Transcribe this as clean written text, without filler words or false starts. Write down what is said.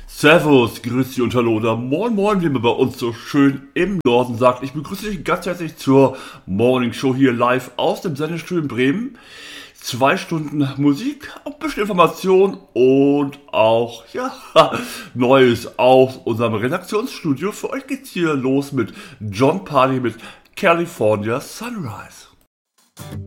Servus, grüß dich und hallo oder moin moin, wie man bei uns so schön im Norden sagt. Ich begrüße dich ganz herzlich zur Morning Show hier live aus dem Sendestudio in Bremen. 2 Stunden Musik, ein bisschen Information und auch, ja, Neues aus unserem Redaktionsstudio. Für euch geht's hier los mit John Party mit California Sunrise.